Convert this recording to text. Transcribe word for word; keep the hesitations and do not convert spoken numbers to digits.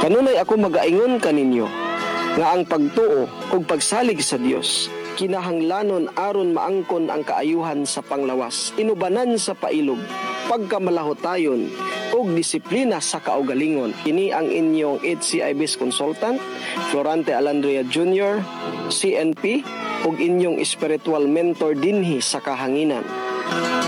Kanunay ako magaingon kaninyo nga ang pagtuo ug pagsalig sa Dios kinahanglanon aron maangkon ang kaayuhan sa panglawas, inubanan sa pailog, pagkamalahotayon ug disiplina sa kaugalingon. Ini ang inyong H C I B's consultant, Florante Alandria Junior, C N P, ug inyong spiritual mentor dinhi sa kahanginan.